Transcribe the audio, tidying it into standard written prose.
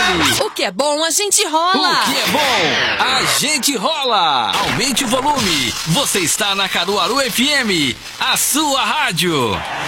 FM. O que é bom, a gente rola. O que é bom, a gente rola. Aumente o volume. Você está na Caruaru FM, a sua rádio.